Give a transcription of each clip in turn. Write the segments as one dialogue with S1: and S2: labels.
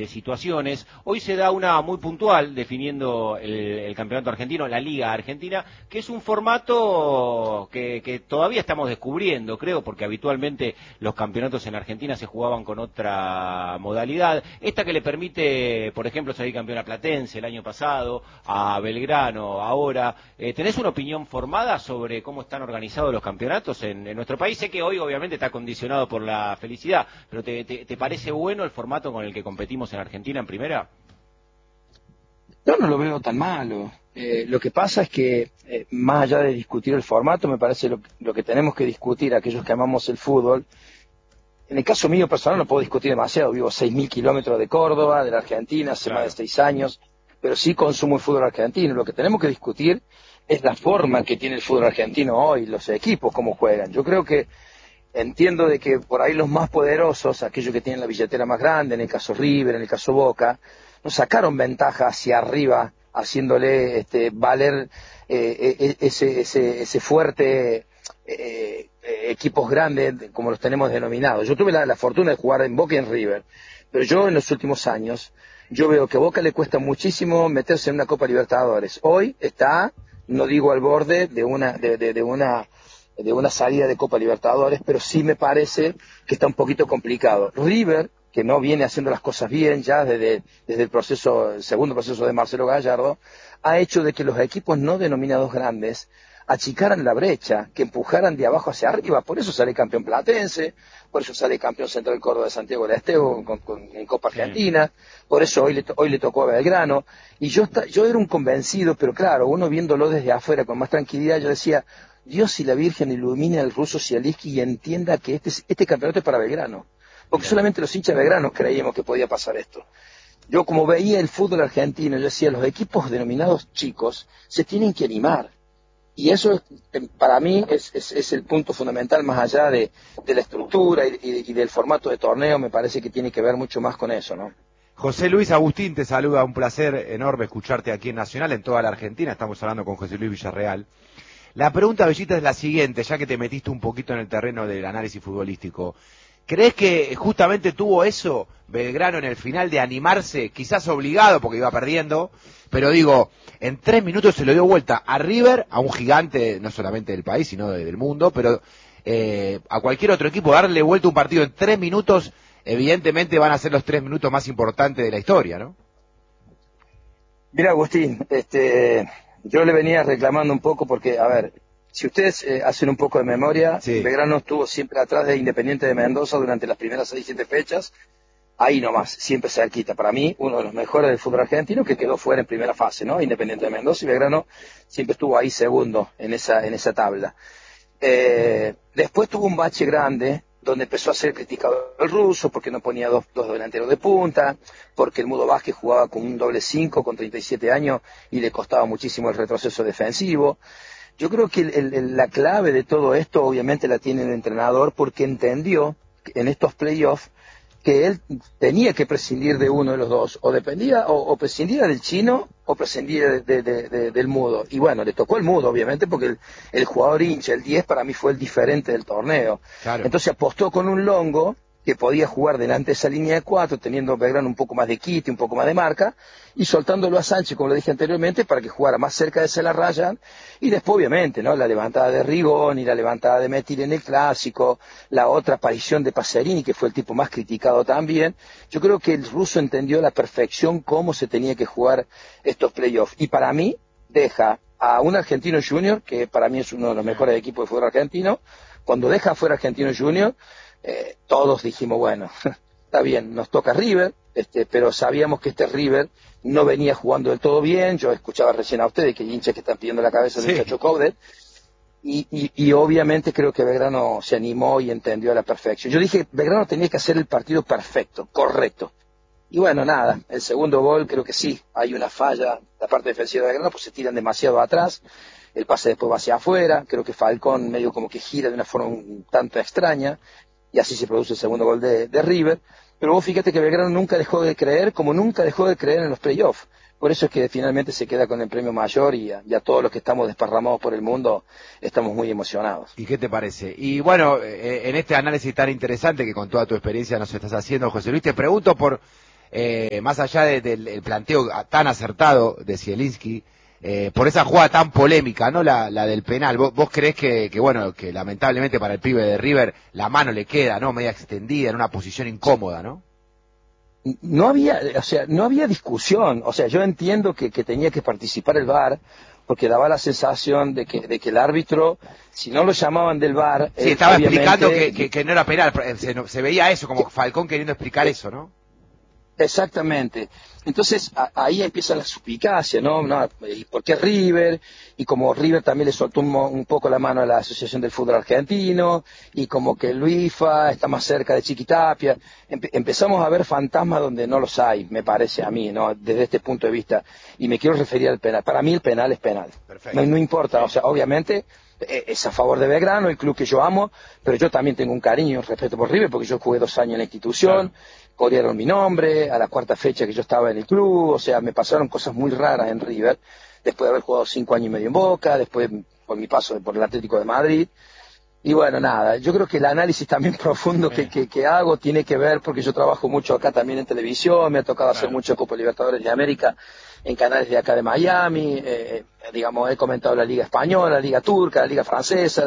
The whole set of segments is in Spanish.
S1: de situaciones. Hoy se da una muy puntual definiendo el campeonato argentino, la Liga Argentina, que es un formato que todavía estamos descubriendo, creo, porque habitualmente los campeonatos en Argentina se jugaban con otra modalidad. Esta que le permite, por ejemplo, salir campeón a Platense el año pasado, a Belgrano ahora. ¿Tenés una opinión formada sobre cómo están organizados los campeonatos en nuestro país? Sé que hoy obviamente está condicionado por la felicidad, pero ¿te parece bueno el formato con el que competimos en Argentina en primera?
S2: Yo no lo veo tan malo. Lo que pasa es que, más allá de discutir el formato, me parece lo que tenemos que discutir, aquellos que amamos el fútbol. En el caso mío personal no puedo discutir demasiado, vivo 6.000 kilómetros de Córdoba, de la Argentina, hace más de 6 años, pero sí consumo el fútbol argentino. Lo que tenemos que discutir es la forma que tiene el fútbol argentino hoy, los equipos, cómo juegan. Yo creo que entiendo de que por ahí los más poderosos, aquellos que tienen la billetera más grande, en el caso River, en el caso Boca, no sacaron ventaja hacia arriba, haciéndole valer ese fuerte equipos grandes como los tenemos denominados. Yo tuve la fortuna de jugar en Boca y en River, pero yo en los últimos años, yo veo que a Boca le cuesta muchísimo meterse en una Copa Libertadores. Hoy está, no digo al borde de una salida de Copa Libertadores, pero sí me parece que está un poquito complicado. River, que no viene haciendo las cosas bien ya desde el segundo proceso de Marcelo Gallardo, ha hecho de que los equipos no denominados grandes achicaran la brecha, que empujaran de abajo hacia arriba. Por eso sale campeón Platense, por eso sale campeón Central Córdoba de Santiago del Estero en Copa Argentina, por eso hoy le tocó a Belgrano. Y yo era un convencido, pero claro, uno viéndolo desde afuera con más tranquilidad, yo decía, Dios y la Virgen ilumine al ruso Zielinski y entienda que este campeonato es para Belgrano. Porque solamente los hinchas de Belgrano creíamos que podía pasar esto. Yo como veía el fútbol argentino, yo decía, los equipos denominados chicos se tienen que animar. Y eso para mí es el punto fundamental, más allá de la estructura y del formato de torneo. Me parece que tiene que ver mucho más con eso, ¿no?
S3: José Luis Agustín te saluda, un placer enorme escucharte aquí en Nacional, en toda la Argentina. Estamos hablando con José Luis Villarreal. La pregunta, Bellita, es la siguiente, ya que te metiste un poquito en el terreno del análisis futbolístico. ¿Crees que justamente tuvo eso Belgrano en el final de animarse, quizás obligado porque iba perdiendo, pero digo, en 3 minutos se lo dio vuelta a River, a un gigante no solamente del país, sino del mundo, pero a cualquier otro equipo darle vuelta un partido en 3 minutos, evidentemente van a ser los 3 minutos más importantes de la historia, ¿no?
S2: Mira, Agustín, yo le venía reclamando un poco porque, a ver, si ustedes hacen un poco de memoria, sí. Belgrano estuvo siempre atrás de Independiente de Mendoza durante las primeras 6-7 fechas, ahí nomás, siempre cerquita. Para mí, uno de los mejores del fútbol argentino que quedó fuera en primera fase, ¿no? Independiente de Mendoza, y Belgrano siempre estuvo ahí segundo en esa tabla. Después tuvo un bache grande, donde empezó a ser criticado el ruso, porque no ponía dos delanteros de punta, porque el Mudo Vázquez jugaba con un doble 5 con 37 años y le costaba muchísimo el retroceso defensivo. Yo creo que la clave de todo esto obviamente la tiene el entrenador, porque entendió en estos playoffs que él tenía que prescindir de uno de los dos, o prescindía del chino o prescindía del Mudo. Y bueno, le tocó el Mudo obviamente, porque el jugador hincha, el 10 para mí fue el diferente del torneo. Claro. Entonces apostó con un Longo que podía jugar delante de esa línea de 4, teniendo Belgrano un poco más de quite, un poco más de marca, y soltándolo a Sánchez, como lo dije anteriormente, para que jugara más cerca de Celarraya, y después obviamente, ¿no?, la levantada de Rigón y la levantada de Metil en el Clásico, la otra aparición de Pacerini, que fue el tipo más criticado también. Yo creo que el ruso entendió a la perfección cómo se tenía que jugar estos playoffs, y para mí deja a un Argentino Junior, que para mí es uno de los mejores equipos de fútbol argentino. Cuando deja fuera Argentino Junior, todos dijimos, bueno, está bien, nos toca River, pero sabíamos que este River no venía jugando del todo bien. Yo escuchaba recién a ustedes que hinchas que están pidiendo la cabeza del muchacho Coudet, y obviamente creo que Belgrano se animó y entendió a la perfección. Yo dije, Belgrano tenía que hacer el partido perfecto, correcto. Y bueno, nada, el segundo gol creo que sí, hay una falla, la parte defensiva de Belgrano, pues se tiran demasiado atrás, el pase después va hacia afuera, creo que Falcón medio como que gira de una forma un tanto extraña, y así se produce el segundo gol de River. Pero vos fíjate que Belgrano nunca dejó de creer, como nunca dejó de creer en los playoffs. Por eso es que finalmente se queda con el premio mayor, y a todos los que estamos desparramados por el mundo estamos muy emocionados.
S3: ¿Y qué te parece? Y bueno, en este análisis tan interesante que con toda tu experiencia nos estás haciendo, José Luis, te pregunto por más allá del planteo tan acertado de Zielinski, por esa jugada tan polémica, ¿no? La del penal. ¿Vos creés que, bueno, que lamentablemente para el pibe de River la mano le queda, ¿no? Media extendida, en una posición incómoda, ¿no?
S2: No había, o sea, no había discusión. O sea, yo entiendo que tenía que participar el VAR, porque daba la sensación de que el árbitro, si no lo llamaban del VAR...
S3: Sí, estaba explicando que no era penal, se veía eso, como Falcón queriendo explicar eso, ¿no?
S2: Exactamente. Entonces ahí empieza la suspicacia, ¿no? ¿Y por qué River? Y como River también le soltó un poco la mano a la Asociación del Fútbol Argentino, y como que el UIFA está más cerca de Chiquitapia. Empezamos a ver fantasmas donde no los hay, me parece a mí, ¿no? Desde este punto de vista. Y me quiero referir al penal. Para mí el penal es penal. No importa, o sea, obviamente es a favor de Belgrano, el club que yo amo, pero yo también tengo un cariño y un respeto por River, porque yo jugué 2 años en la institución. Claro. Corrieron mi nombre, a la 4ª fecha que yo estaba en el club, o sea, me pasaron cosas muy raras en River, después de haber jugado 5 años y medio en Boca, después por mi paso por el Atlético de Madrid, y bueno, nada, yo creo que el análisis también profundo que hago tiene que ver, porque yo trabajo mucho acá también en televisión, me ha tocado hacer mucho Copa Libertadores de América en canales de acá de Miami, digamos, he comentado la Liga Española, la Liga Turca, la Liga Francesa,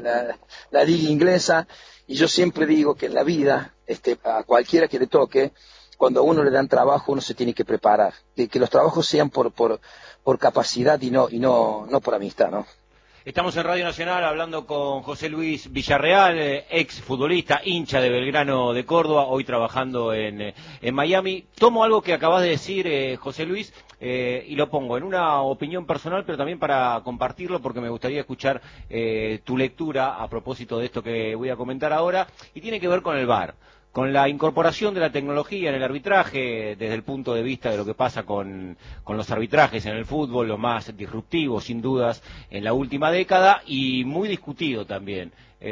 S2: la Liga Inglesa. Y yo siempre digo que en la vida, a cualquiera que le toque, cuando a uno le dan trabajo, uno se tiene que preparar. Que los trabajos sean por capacidad y no por amistad, ¿no?
S1: Estamos en Radio Nacional hablando con José Luis Villarreal, ex futbolista, hincha de Belgrano de Córdoba, hoy trabajando en Miami. Tomo algo que acabas de decir, José Luis, y lo pongo en una opinión personal, pero también para compartirlo, porque me gustaría escuchar tu lectura a propósito de esto que voy a comentar ahora, y tiene que ver con el VAR. Con la incorporación de la tecnología en el arbitraje, desde el punto de vista de lo que pasa con los arbitrajes en el fútbol, lo más disruptivo, sin dudas, en la última década, y muy discutido también.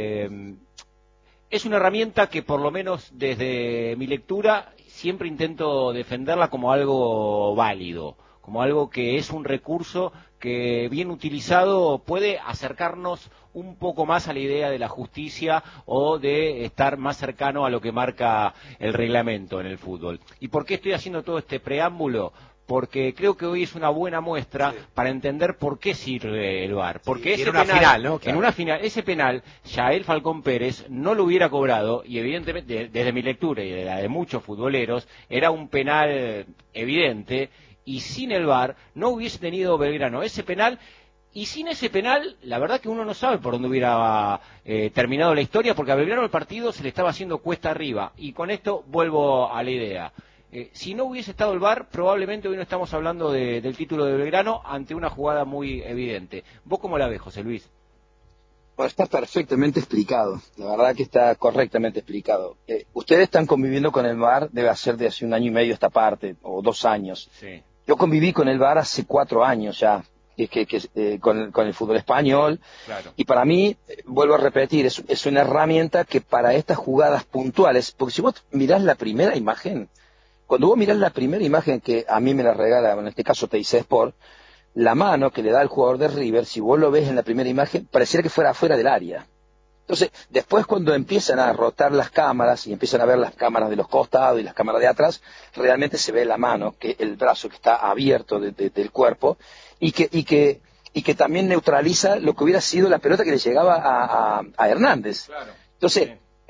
S1: Es una herramienta que, por lo menos desde mi lectura, siempre intento defenderla como algo válido, como algo que es un recurso que, bien utilizado, puede acercarnos un poco más a la idea de la justicia o de estar más cercano a lo que marca el reglamento en el fútbol. ¿Y por qué estoy haciendo todo este preámbulo? Porque creo que hoy es una buena muestra para entender por qué sirve el VAR. Porque ese penal, ¿no? Claro. En una final, ese penal, Yael Falcón Pérez no lo hubiera cobrado, y evidentemente, desde mi lectura y de la de muchos futboleros, era un penal evidente, y sin el VAR no hubiese tenido Belgrano ese penal. Y sin ese penal, la verdad que uno no sabe por dónde hubiera terminado la historia, porque a Belgrano el partido se le estaba haciendo cuesta arriba. Y con esto vuelvo a la idea. Si no hubiese estado el VAR, probablemente hoy no estamos hablando del título de Belgrano ante una jugada muy evidente. ¿Vos cómo la ves, José Luis?
S2: Bueno, está perfectamente explicado. La verdad que está correctamente explicado. Ustedes están conviviendo con el VAR, debe ser de hace 1 año y medio esta parte, o 2 años. Sí. Yo conviví con el VAR hace 4 años ya. Con el fútbol español, claro. Y para mí, vuelvo a repetir, es una herramienta que para estas jugadas puntuales, porque si vos mirás la primera imagen, cuando vos mirás la primera imagen que a mí me la regala, en este caso TIC Sport, la mano que le da el jugador de River, si vos lo ves en la primera imagen, pareciera que fuera afuera del área. Entonces, después cuando empiezan a rotar las cámaras y empiezan a ver las cámaras de los costados y las cámaras de atrás, realmente se ve la mano, que el brazo que está abierto del cuerpo, y que también neutraliza lo que hubiera sido la pelota que le llegaba a Hernández. Claro. Entonces,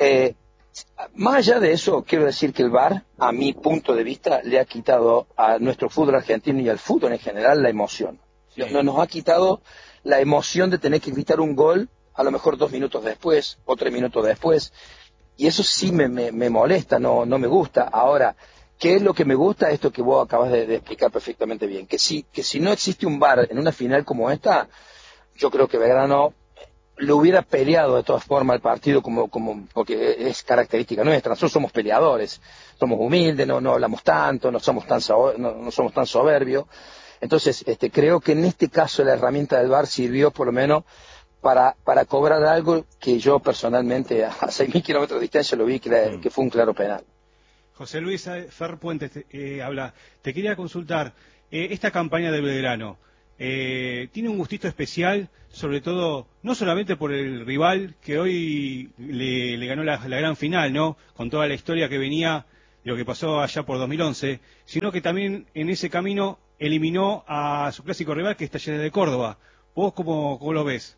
S2: más allá de eso, quiero decir que el VAR, a mi punto de vista, le ha quitado a nuestro fútbol argentino y al fútbol en general la emoción. Sí. Nos ha quitado la emoción de tener que gritar un gol a lo mejor 2 minutos después o 3 minutos después, y eso sí me molesta, no me gusta. Ahora, ¿qué es lo que me gusta? Esto que vos acabas de explicar perfectamente bien, que si no existe un VAR en una final como esta, yo creo que Belgrano lo hubiera peleado de todas formas el partido, porque es característica nuestra. Nosotros somos peleadores, somos humildes, no hablamos tanto, no somos tan soberbios. Entonces, creo que en este caso la herramienta del VAR sirvió por lo menos para cobrar algo que yo personalmente a 6.000 kilómetros de distancia lo vi que fue un claro penal.
S4: José Luis Fer Puentes habla. Te quería consultar, esta campaña de Belgrano tiene un gustito especial, sobre todo, no solamente por el rival que hoy le ganó la gran final, ¿no? Con toda la historia que venía de lo que pasó allá por 2011, sino que también en ese camino eliminó a su clásico rival, que es Talleres de Córdoba. ¿Vos cómo lo ves?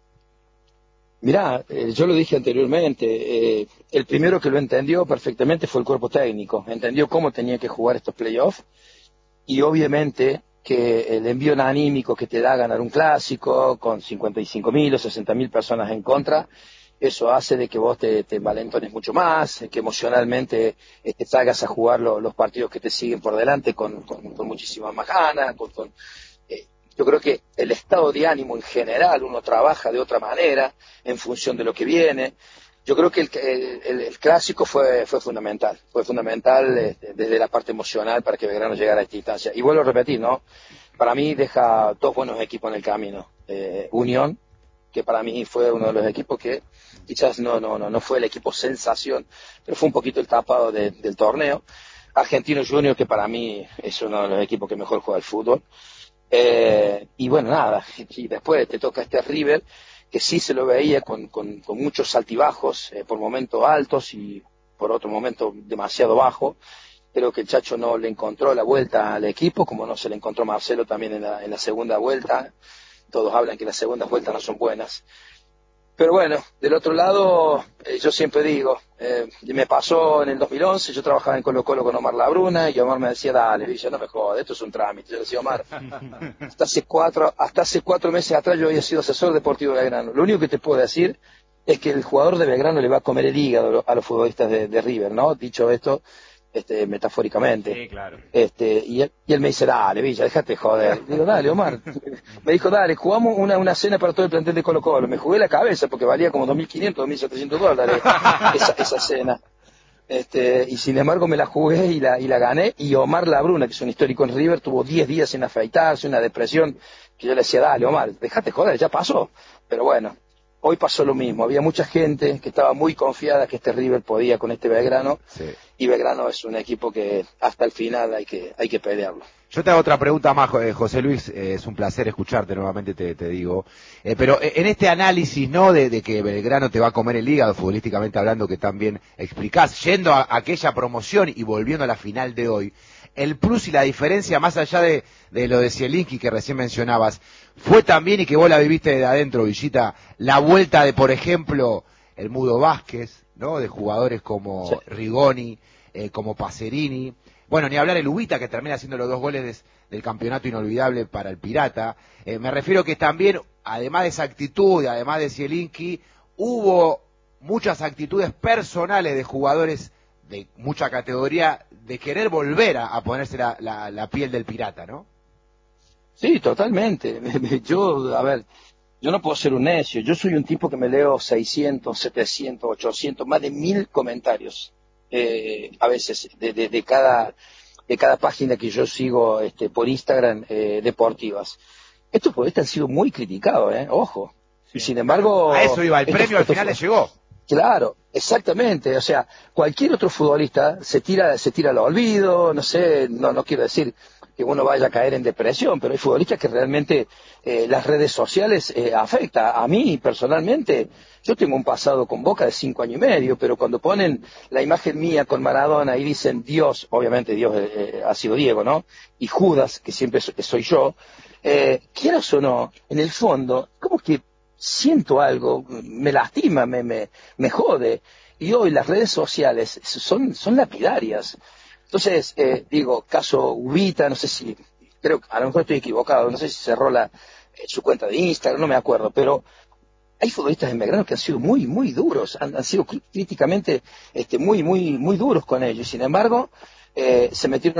S2: Mirá, yo lo dije anteriormente, el primero que lo entendió perfectamente fue el cuerpo técnico, entendió cómo tenía que jugar estos playoffs y obviamente que el envío anímico que te da ganar un clásico con 55.000 o 60.000 personas en contra, eso hace de que vos te envalentones mucho más, que emocionalmente te salgas a jugar los partidos que te siguen por delante con muchísimas más ganas, yo creo que el estado de ánimo en general, uno trabaja de otra manera en función de lo que viene. Yo creo que el clásico fue fundamental desde la parte emocional para que Belgrano llegara a esta instancia. Y vuelvo a repetir, ¿no? Para mí deja dos buenos equipos en el camino. Unión, que para mí fue uno de los equipos que quizás no fue el equipo sensación, pero fue un poquito el tapado del torneo. Argentino Junior, que para mí es uno de los equipos que mejor juega el fútbol. Y bueno, nada, y después te toca este River, que sí se lo veía con muchos altibajos, por momentos altos y por otro momento demasiado bajo. Creo que el Chacho no le encontró la vuelta al equipo, como no se le encontró Marcelo también en la segunda vuelta. Todos hablan que las segundas vueltas no son buenas. Pero bueno, del otro lado, yo siempre digo, me pasó en el 2011, yo trabajaba en Colo-Colo con Omar Labruna, y Omar me decía, dale, Villa, no me jodas, esto es un trámite. Yo le decía, Omar, hasta hace 4 meses atrás yo había sido asesor deportivo de Belgrano. Lo único que te puedo decir es que el jugador de Belgrano le va a comer el hígado a los futbolistas de River, ¿no? Dicho esto, metafóricamente.
S1: Sí, claro.
S2: Y él me dice, dale, Villa, déjate joder. Digo, dale, Omar. Me dijo, dale, jugamos una cena para todo el plantel de Colo-Colo. Me jugué la cabeza porque valía como $2.500, $2.700 esa cena. Y sin embargo me la jugué y la gané. Y Omar Labruna, que es un histórico en River, tuvo 10 días sin afeitarse, una depresión, que yo le decía, dale, Omar, déjate joder, ya pasó. Pero bueno, hoy pasó lo mismo. Había mucha gente que estaba muy confiada que este River podía con este Belgrano. Sí. Y Belgrano es un equipo que hasta el final hay que pelearlo.
S3: Yo te hago otra pregunta más, José Luis, es un placer escucharte nuevamente, te digo. Pero en este análisis, ¿no?, de que Belgrano te va a comer el hígado, futbolísticamente hablando, que también explicás, yendo a aquella promoción y volviendo a la final de hoy, el plus y la diferencia, más allá de lo de Zielinski que recién mencionabas, fue también, y que vos la viviste de adentro, Villita, la vuelta de, por ejemplo, el Mudo Vázquez, ¿no?, de jugadores como sí. Rigoni, como Pacerini, bueno, ni hablar el Ubita, que termina haciendo los 2 goles del campeonato inolvidable para el Pirata. Me refiero que también, además de esa actitud, además de Zielinski, hubo muchas actitudes personales de jugadores de mucha categoría de querer volver a ponerse la piel del Pirata, ¿no?
S2: Sí, totalmente. Yo no puedo ser un necio. Yo soy un tipo que me leo 600, 700, 800, más de 1.000 comentarios. A veces de cada página que yo sigo por Instagram deportivas. Estos futbolistas han sido muy criticados, ojo. Sí. Y sin embargo,
S3: a eso iba, el premio al final le llegó.
S2: Claro, exactamente. O sea, cualquier otro futbolista se tira al olvido, no sé, no quiero decir que uno vaya a caer en depresión, pero hay futbolistas que realmente las redes sociales afecta. A mí, personalmente, yo tengo un pasado con Boca de 5 años y medio, pero cuando ponen la imagen mía con Maradona y dicen Dios, obviamente Dios ha sido Diego, ¿no? Y Judas, que siempre soy yo, quieras o no, en el fondo, como que siento algo, me lastima, me jode. Y hoy las redes sociales son lapidarias. Entonces, digo, caso Ubita, no sé si, creo que a lo mejor estoy equivocado, no sé si cerró su cuenta de Instagram, no me acuerdo, pero hay futbolistas en Belgrano que han sido muy, muy duros, han sido críticamente muy duros con ellos. Sin embargo, se metieron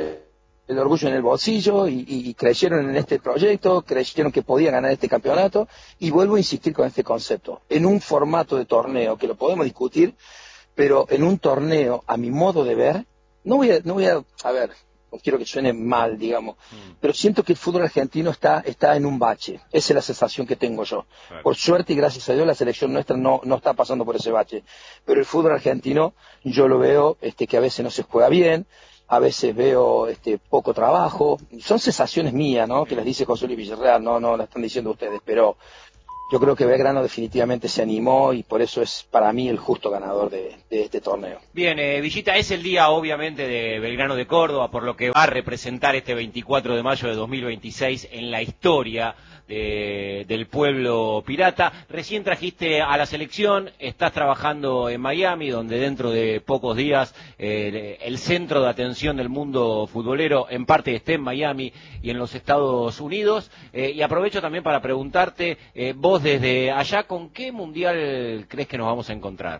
S2: el orgullo en el bolsillo y creyeron en este proyecto, creyeron que podían ganar este campeonato, y vuelvo a insistir con este concepto. En un formato de torneo, que lo podemos discutir, pero en un torneo, a mi modo de ver, no voy a ver, no quiero que suene mal, digamos, pero siento que el fútbol argentino está en un bache. Esa es la sensación que tengo yo. Claro. Por suerte y gracias a Dios la selección nuestra no está pasando por ese bache. Pero el fútbol argentino yo lo veo que a veces no se juega bien, a veces veo poco trabajo. Son sensaciones mías, ¿no? Que les dice José Luis Villarreal, no las están diciendo ustedes, pero yo creo que Belgrano definitivamente se animó y por eso es para mí el justo ganador de este torneo.
S1: Bien, Villita, es el día obviamente de Belgrano de Córdoba, por lo que va a representar este 24 de mayo de 2026 en la historia del pueblo pirata. Recién trajiste a la selección, estás trabajando en Miami, donde dentro de pocos días el centro de atención del mundo futbolero en parte esté en Miami y en los Estados Unidos. Y aprovecho también para preguntarte, vos desde allá, ¿con qué mundial crees que nos vamos a encontrar?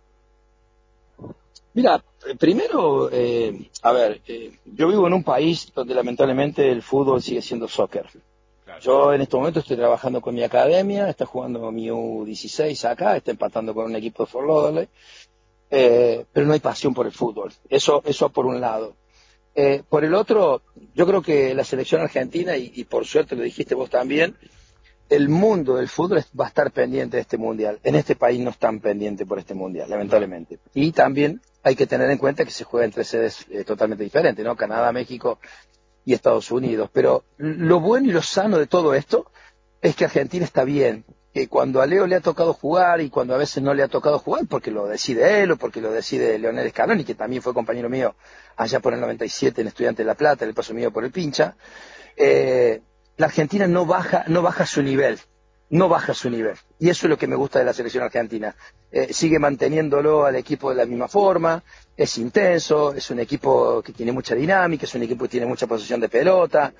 S2: Mira, primero, yo vivo en un país donde lamentablemente el fútbol sigue siendo soccer. Claro. Yo en este momento estoy trabajando con mi academia, está jugando mi U16 acá, está empatando con un equipo de Fort Lauderdale, pero no hay pasión por el fútbol. Eso por un lado. Por el otro, yo creo que la selección argentina, y por suerte lo dijiste vos también, el mundo del fútbol va a estar pendiente de este mundial. En este país no están pendientes por este mundial, lamentablemente. Y también hay que tener en cuenta que se juega en tres sedes totalmente diferentes, ¿no? Canadá, México y Estados Unidos. Pero lo bueno y lo sano de todo esto es que Argentina está bien. Que cuando a Leo le ha tocado jugar y cuando a veces no le ha tocado jugar, porque lo decide él o porque lo decide Leonel Scaloni, que también fue compañero mío allá por el 97 en Estudiantes de La Plata, el paso mío por el Pincha, la Argentina no baja su nivel. Y eso es lo que me gusta de la selección argentina. Sigue manteniéndolo al equipo de la misma forma, es intenso, es un equipo que tiene mucha dinámica, es un equipo que tiene mucha posesión de pelota.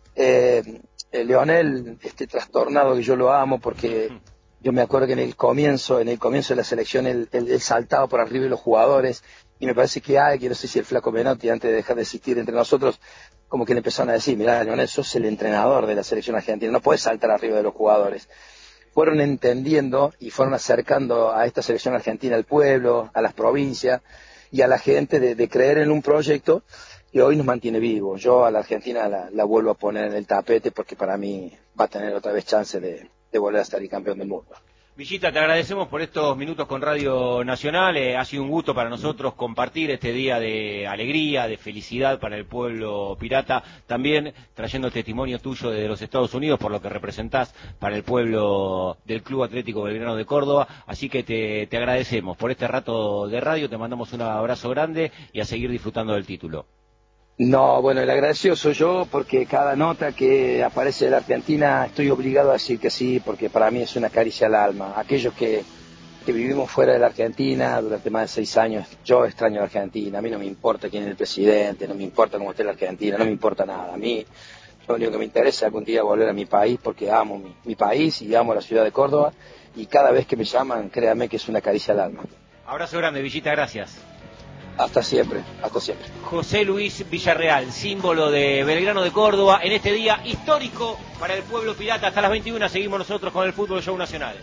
S2: Leonel, trastornado, que yo lo amo porque yo me acuerdo que en el comienzo de la selección él saltaba por arriba de los jugadores y me parece que no sé si el flaco Menotti, antes de dejar de existir entre nosotros, como que le empezaron a decir, mirá, Leonel, sos el entrenador de la selección argentina, no puedes saltar arriba de los jugadores. Fueron entendiendo y fueron acercando a esta selección argentina al pueblo, a las provincias y a la gente de creer en un proyecto que hoy nos mantiene vivos. Yo a la Argentina la vuelvo a poner en el tapete porque para mí va a tener otra vez chance de volver a ser campeón del mundo.
S1: Villita, te agradecemos por estos minutos con Radio Nacional. Ha sido un gusto para nosotros compartir este día de alegría, de felicidad para el pueblo pirata, también trayendo el testimonio tuyo desde los Estados Unidos por lo que representás para el pueblo del Club Atlético Belgrano de Córdoba. Así que te agradecemos por este rato de radio, te mandamos un abrazo grande y a seguir disfrutando del título.
S2: No, bueno, el agradecido soy yo porque cada nota que aparece de la Argentina estoy obligado a decir que sí, porque para mí es una caricia al alma. Aquellos que vivimos fuera de la Argentina durante más de 6 años, yo extraño la Argentina. A mí no me importa quién es el presidente, no me importa cómo esté la Argentina, no me importa nada. A mí lo único que me interesa es algún día volver a mi país porque amo mi país y amo la ciudad de Córdoba y cada vez que me llaman, créanme que es una caricia al alma.
S1: Abrazo grande, Villita, gracias.
S2: Hasta siempre, hasta siempre.
S1: José Luis Villarreal, símbolo de Belgrano de Córdoba, en este día histórico para el pueblo pirata. Hasta las 21 seguimos nosotros con el Fútbol Show Nacional.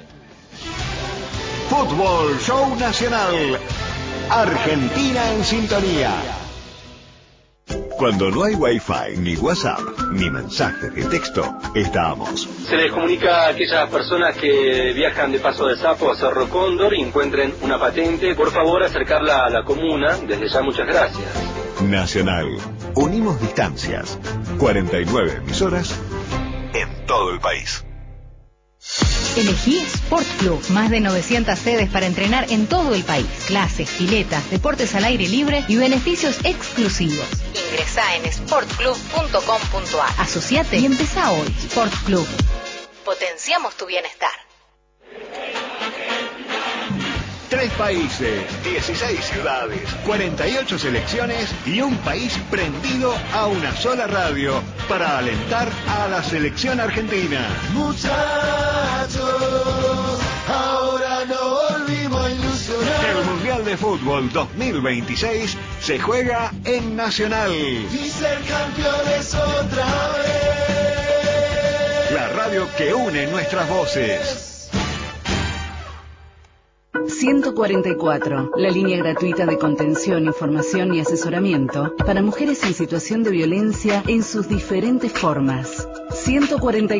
S5: Fútbol Show Nacional. Argentina en sintonía. Cuando no hay Wi-Fi, ni WhatsApp, ni mensajes de texto, estamos.
S6: Se les comunica a aquellas personas que viajan de Paso de Sapo a Cerro Cóndor y encuentren una patente, por favor acercarla a la comuna. Desde ya muchas gracias.
S5: Nacional. Unimos distancias. 49 emisoras en todo el país.
S7: Elegí Sport Club, más de 900 sedes para entrenar en todo el país. Clases, piletas, deportes al aire libre y beneficios exclusivos. Ingresá en sportclub.com.ar. Asociate y empezá hoy. Sport Club. Potenciamos tu bienestar.
S5: 3 países, 16 ciudades, 48 selecciones y un país prendido a una sola radio para alentar a la selección argentina.
S8: Muchachos, ahora no volvimos a ilusionar.
S5: El Mundial de Fútbol 2026 se juega en Nacional.
S8: Y ser campeones otra vez.
S5: La radio que une nuestras voces.
S7: 144, la línea gratuita de contención, información y asesoramiento para mujeres en situación de violencia en sus diferentes formas.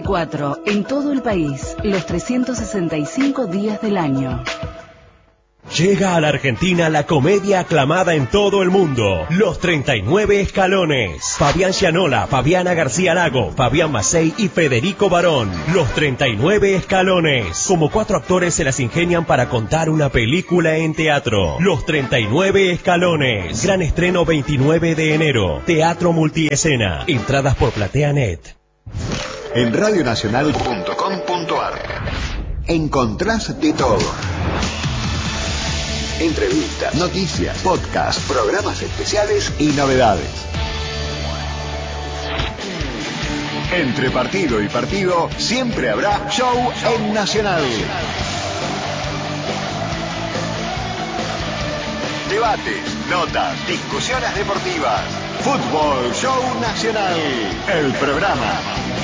S7: 144, en todo el país, los 365 días del año.
S9: Llega a la Argentina la comedia aclamada en todo el mundo, Los 39 Escalones. Fabián Gianola, Fabiana García Lago, Fabián Macei y Federico Barón. Los 39 Escalones. Como 4 actores se las ingenian para contar una película en teatro. Los 39 Escalones. Gran estreno 29 de enero. Teatro Multiescena. Entradas por PlateaNet.
S5: En radionacional.com.ar encontrás de todo. Entrevistas, noticias, podcasts, programas especiales y novedades. Entre partido y partido siempre habrá show en Nacional. Debates, notas, discusiones deportivas. Fútbol Show Nacional. El programa